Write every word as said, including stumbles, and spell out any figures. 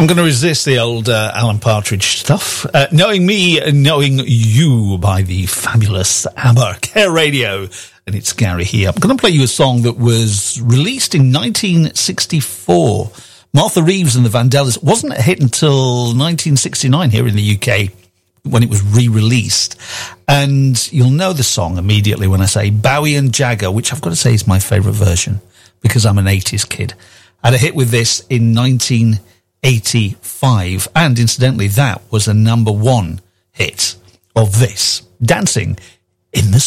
I'm going to resist the old uh, Alan Partridge stuff. Uh, Knowing Me, Knowing You by the fabulous ABBA, Care Radio. And it's Gary here. I'm going to play you a song that was released in nineteen sixty-four. Martha Reeves and the Vandellas. It wasn't a hit until nineteen sixty-nine here in the U K when it was re-released. And you'll know the song immediately when I say Bowie and Jagger, which I've got to say is my favourite version because I'm an eighties kid. I had a hit with this in nineteen eighty-five, and incidentally that was a number one hit of this, Dancing in the